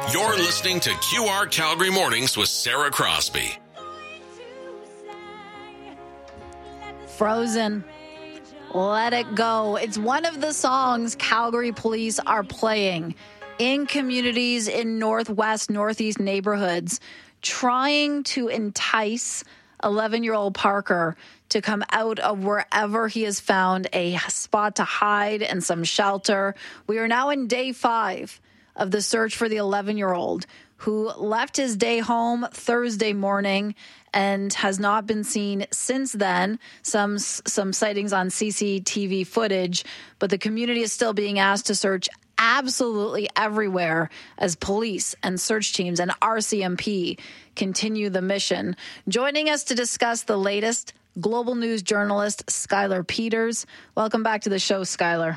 You're listening to QR Calgary Mornings with Sarah Crosby. Frozen. Let it go. It's one of the songs Calgary police are playing in communities in northwest, northeast neighborhoods, trying to entice 11-year-old Parker to come out of wherever he has found a spot to hide and some shelter. We are now in day 5 of the search for the 11-year-old who left his day home Thursday morning and has not been seen since then. Some sightings on CCTV footage, but the community is still being asked to search absolutely everywhere as police and search teams and RCMP continue the mission. Joining us to discuss the latest, Global News journalist Skylar Peters. Welcome back to the show, Skylar.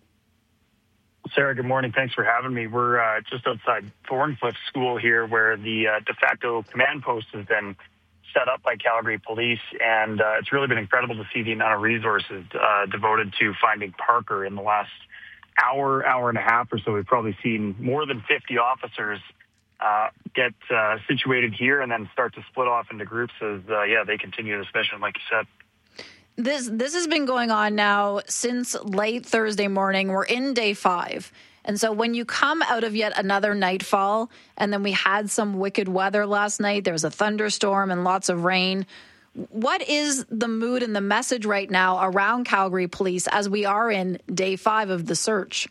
Sarah, good morning. Thanks for having me. We're just outside Thorncliffe School here, where the de facto command post has been set up by Calgary Police, and it's really been incredible to see the amount of resources devoted to finding Parker. In the last hour and a half or so, we've probably seen more than 50 officers get situated here and then start to split off into groups as they continue this mission, like you said. This has been going on now since late Thursday morning. We're in day 5. And so when you come out of yet another nightfall, and then we had some wicked weather last night, there was a thunderstorm and lots of rain. What is the mood and the message right now around Calgary Police as we are in day 5 of the search?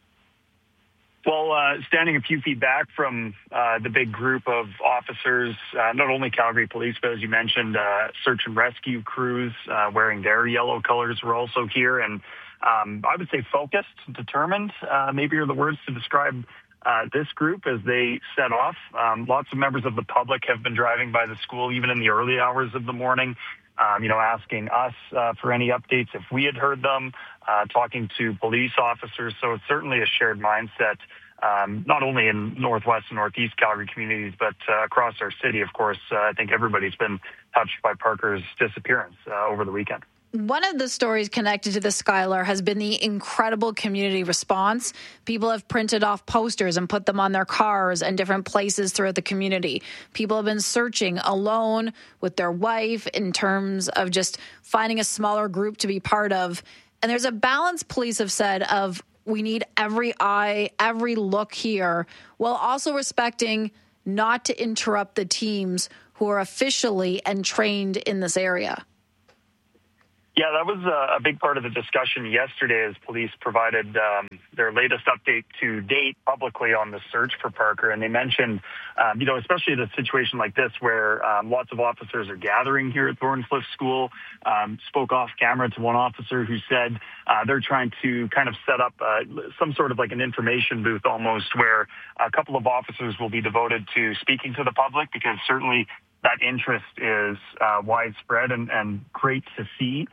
Well, standing a few feet back from the big group of officers, not only Calgary Police, but as you mentioned, search and rescue crews wearing their yellow colors were also here. And I would say focused, determined, maybe are the words to describe this group as they set off. Lots of members of the public have been driving by the school, even in the early hours of the morning, asking us for any updates if we had heard them, talking to police officers. So it's certainly a shared mindset, not only in Northwest and Northeast Calgary communities, but across our city, of course. I think everybody's been touched by Parker's disappearance over the weekend. One of the stories connected to the Skylar has been the incredible community response. People have printed off posters and put them on their cars and different places throughout the community. People have been searching alone with their wife in terms of just finding a smaller group to be part of. And there's a balance, police have said, of we need every eye, every look here, while also respecting not to interrupt the teams who are officially and trained in this area. Yeah, that was a big part of the discussion yesterday as police provided their latest update to date publicly on the search for Parker. And they mentioned, especially in a situation like this where lots of officers are gathering here at Thorncliffe School, spoke off camera to one officer who said they're trying to kind of set up some sort of like an information booth almost, where a couple of officers will be devoted to speaking to the public, because certainly that interest is widespread and great to see.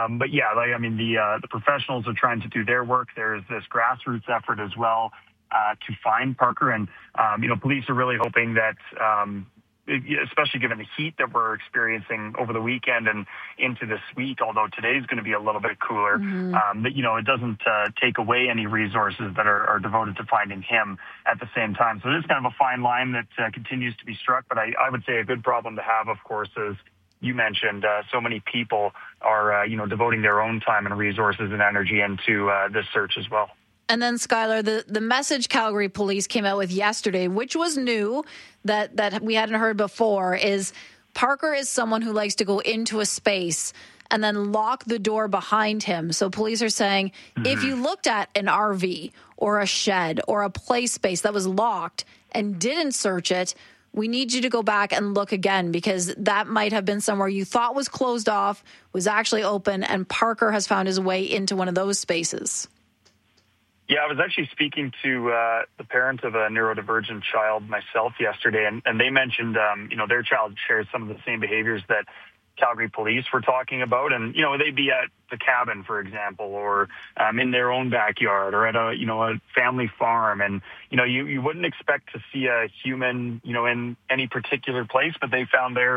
The professionals are trying to do their work. There's this grassroots effort as well to find Parker. And, police are really hoping that, especially given the heat that we're experiencing over the weekend and into this week, although today's going to be a little bit cooler, that it doesn't take away any resources that are devoted to finding him at the same time. So it is kind of a fine line that continues to be struck. But I would say a good problem to have, of course, is you mentioned so many people are, devoting their own time and resources and energy into this search as well. And then, Skylar, the message Calgary Police came out with yesterday, which was new, that we hadn't heard before, is Parker is someone who likes to go into a space and then lock the door behind him. So police are saying, if you looked at an RV or a shed or a play space that was locked and didn't search it, we need you to go back and look again, because that might have been somewhere you thought was closed off, was actually open, and Parker has found his way into one of those spaces. Yeah, I was actually speaking to the parent of a neurodivergent child myself yesterday, and they mentioned, their child shares some of the same behaviors that Calgary Police were talking about. And, they'd be at the cabin, for example, or in their own backyard, or at a family farm. And, you wouldn't expect to see a human, in any particular place, but they found their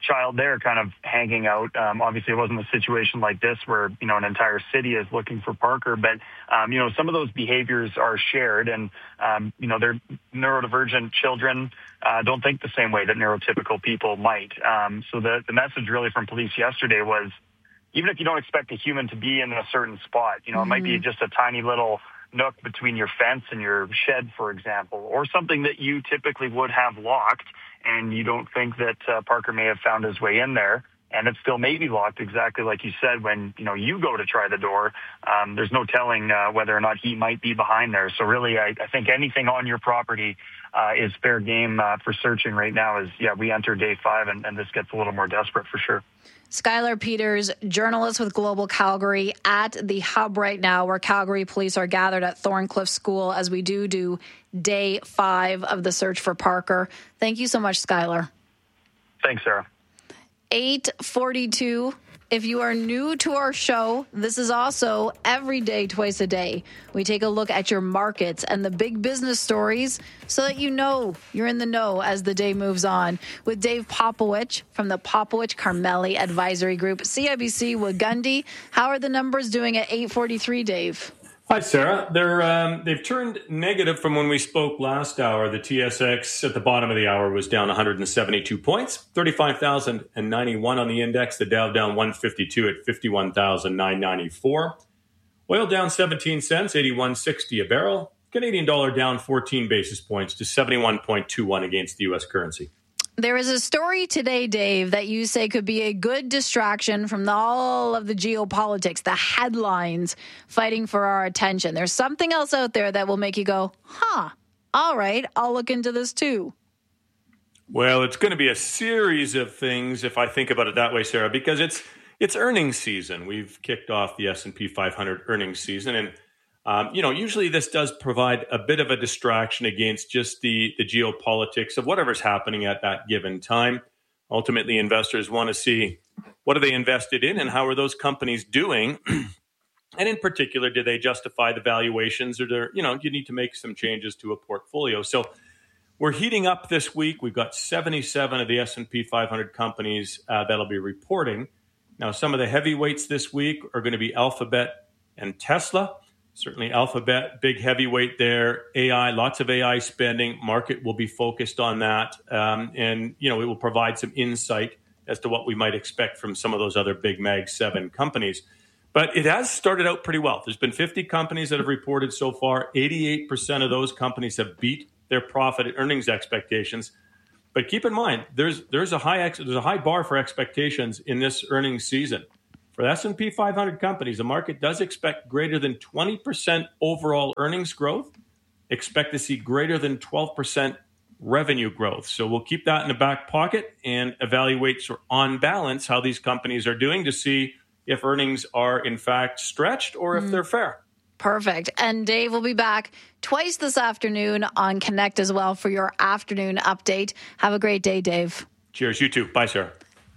child there kind of hanging out. Obviously, it wasn't a situation like this where, an entire city is looking for Parker, but, some of those behaviors are shared, and, they're neurodivergent children don't think the same way that neurotypical people might. So the message really from police yesterday was, even if you don't expect a human to be in a certain spot, it might be just a tiny little nook between your fence and your shed, for example, or something that you typically would have locked, and you don't think that Parker may have found his way in there, and it still may be locked, exactly like you said. When you go to try the door, there's no telling whether or not he might be behind there. So really, I think anything on your property is fair game for searching right now. We enter day 5, and this gets a little more desperate for sure. Skylar Peters, journalist with Global Calgary, at the hub right now where Calgary police are gathered at Thorncliffe School as we do day 5 of the search for Parker. Thank you so much, Skylar. Thanks, Sarah. 8:42. If you are new to our show, this is also every day, twice a day. We take a look at your markets and the big business stories so that you're in the know as the day moves on. With Dave Popowich from the Popowich Carmeli Advisory Group, CIBC Wagundi. How are the numbers doing at 8:43, Dave? Hi, Sarah. They've turned negative from when we spoke last hour. The TSX at the bottom of the hour was down 172 points, 35,091 on the index. The Dow down 152 at 51,994. Oil down 17 cents, 81.60 a barrel. Canadian dollar down 14 basis points to 71.21 against the U.S. currency. There is a story today, Dave, that you say could be a good distraction from all of the geopolitics, the headlines fighting for our attention. There's something else out there that will make you go, all right, I'll look into this too. Well, it's going to be a series of things if I think about it that way, Sarah, because it's earnings season. We've kicked off the S&P 500 earnings season, and usually this does provide a bit of a distraction against just the geopolitics of whatever's happening at that given time. Ultimately, investors want to see what are they invested in and how are those companies doing? And in particular, do they justify the valuations, or you need to make some changes to a portfolio. So we're heating up this week. We've got 77 of the S&P 500 companies that'll be reporting. Now, some of the heavyweights this week are going to be Alphabet and Tesla. Certainly Alphabet, big heavyweight there. AI, lots of AI spending. Market will be focused on that. And it will provide some insight as to what we might expect from some of those other big Mag 7 companies. But it has started out pretty well. There's been 50 companies that have reported so far. 88% of those companies have beat their profit and earnings expectations. But keep in mind, there's a high bar for expectations in this earnings season. For S&P 500 companies, the market does expect greater than 20% overall earnings growth, expect to see greater than 12% revenue growth. So we'll keep that in the back pocket and evaluate on balance how these companies are doing to see if earnings are in fact stretched or if they're fair. Perfect. And Dave will be back twice this afternoon on Connect as well for your afternoon update. Have a great day, Dave. Cheers. You too. Bye, Sarah.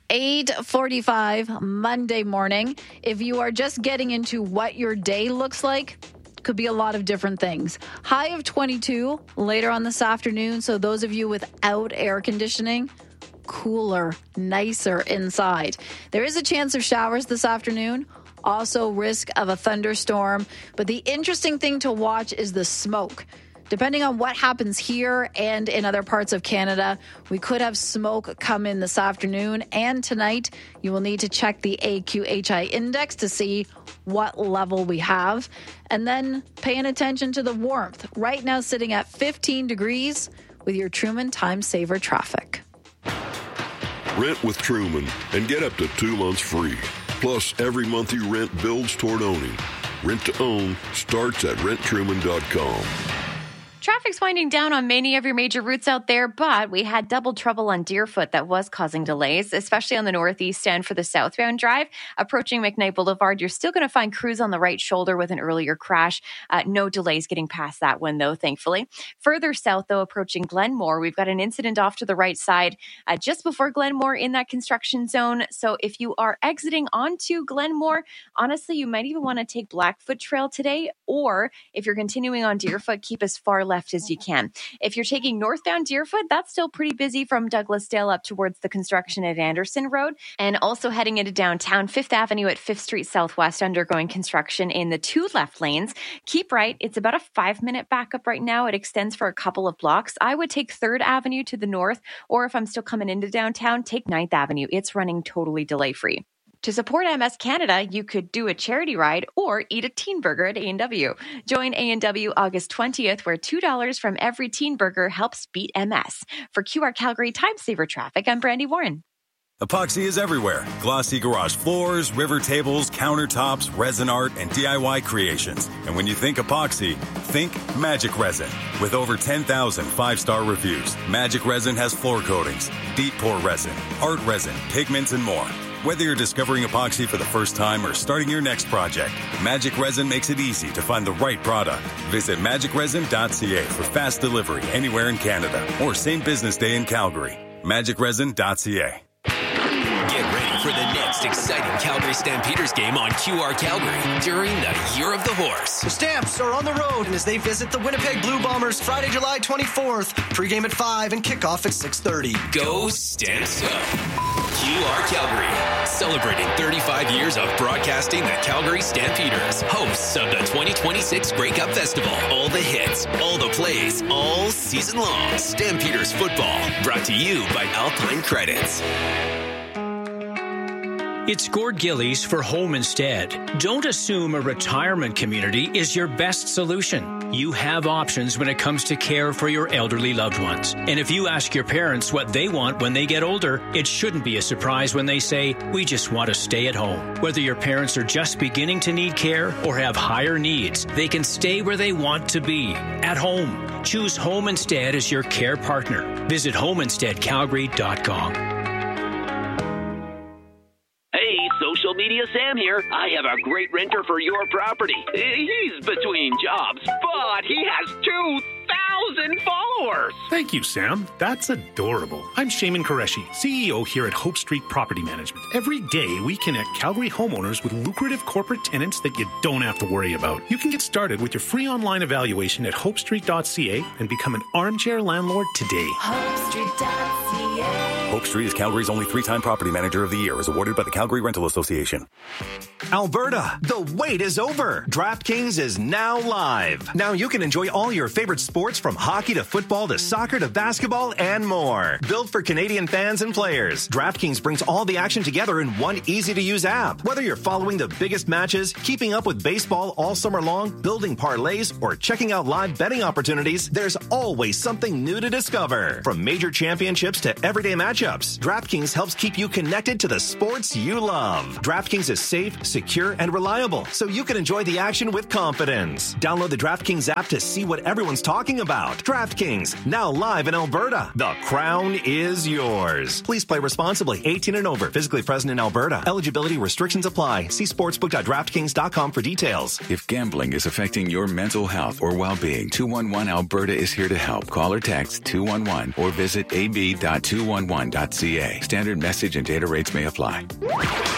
8:45 Monday morning. If you are just getting into what your day looks like, could be a lot of different things. High of 22 later on this afternoon. So those of you without air conditioning, cooler, nicer inside. There is a chance of showers this afternoon. Also risk of a thunderstorm. But the interesting thing to watch is the smoke. Depending on what happens here and in other parts of Canada, we could have smoke come in this afternoon and tonight. You will need to check the AQHI index to see what level we have. And then paying attention to the warmth. Right now sitting at 15 degrees with your Truman Time Saver traffic. Rent with Truman and get up to 2 months free. Plus, every month you rent builds toward owning. Rent to own starts at renttruman.com. Traffic's winding down on many of your major routes out there, but we had double trouble on Deerfoot that was causing delays, especially on the northeast end for the southbound drive. Approaching McKnight Boulevard, you're still going to find crews on the right shoulder with an earlier crash. No delays getting past that one, though, thankfully. Further south, though, approaching Glenmore, we've got an incident off to the right side just before Glenmore in that construction zone. So if you are exiting onto Glenmore, honestly, you might even want to take Blackfoot Trail today, or if you're continuing on Deerfoot, keep as far left fast as you can. If you're taking northbound Deerfoot, that's still pretty busy from Douglasdale up towards the construction at Anderson Road. And also heading into downtown, 5th Avenue at 5th Street Southwest undergoing construction in the 2 left lanes. Keep right. It's about a 5-minute backup right now. It extends for a couple of blocks. I would take 3rd Avenue to the north, or if I'm still coming into downtown, take 9th Avenue. It's running totally delay-free. To support MS Canada, you could do a charity ride or eat a teen burger at A&W. Join A&W August 20th, where $2 from every teen burger helps beat MS. For QR Calgary Time Saver Traffic, I'm Brandy Warren. Epoxy is everywhere. Glossy garage floors, river tables, countertops, resin art, and DIY creations. And when you think epoxy, think Magic Resin. With over 10,000 5-star reviews, Magic Resin has floor coatings, deep pour resin, art resin, pigments, and more. Whether you're discovering epoxy for the first time or starting your next project, Magic Resin makes it easy to find the right product. Visit magicresin.ca for fast delivery anywhere in Canada or same business day in Calgary. magicresin.ca. Get ready for the next exciting Calgary Stampeders game on QR Calgary during the Year of the Horse. The Stamps are on the road as they visit the Winnipeg Blue Bombers Friday, July 24th. Pre-game at 5 and kickoff at 6:30. Go Stamps Up. QR Calgary, celebrating 35 years of broadcasting the Calgary Stampeders, hosts of the 2026 Grey Cup Festival. All the hits, all the plays, all season long. Stampeders football, brought to you by Alpine Credits. It's Gord Gillies for Home Instead. Don't assume a retirement community is your best solution. You have options when it comes to care for your elderly loved ones. And if you ask your parents what they want when they get older, it shouldn't be a surprise when they say, we just want to stay at home. Whether your parents are just beginning to need care or have higher needs, they can stay where they want to be, at home. Choose Home Instead as your care partner. Visit homeinsteadcalgary.com. Social Media Sam here. I have a great renter for your property. He's between jobs, but he has 2,000 followers. Thank you, Sam. That's adorable. I'm Shaman Qureshi, CEO here at Hope Street Property Management. Every day, we connect Calgary homeowners with lucrative corporate tenants that you don't have to worry about. You can get started with your free online evaluation at hopestreet.ca and become an armchair landlord today. HopeStreet.ca. Hope Street is Calgary's only 3-time Property Manager of the Year, as awarded by the Calgary Rental Association. Alberta, the wait is over. DraftKings is now live. Now you can enjoy all your favorite sports from hockey to football to soccer to basketball and more. Built for Canadian fans and players, DraftKings brings all the action together in one easy-to-use app. Whether you're following the biggest matches, keeping up with baseball all summer long, building parlays, or checking out live betting opportunities, there's always something new to discover. From major championships to everyday matchups, DraftKings helps keep you connected to the sports you love. DraftKings is safe, secure, and reliable, so you can enjoy the action with confidence. Download the DraftKings app to see what everyone's talking about. DraftKings, now live in Alberta. The crown is yours. Please play responsibly. 18 and over. Physically present in Alberta. Eligibility restrictions apply. See sportsbook.draftkings.com for details. If gambling is affecting your mental health or well-being, 211 Alberta is here to help. Call or text 211 or visit ab.211.ca. Standard message and data rates may apply.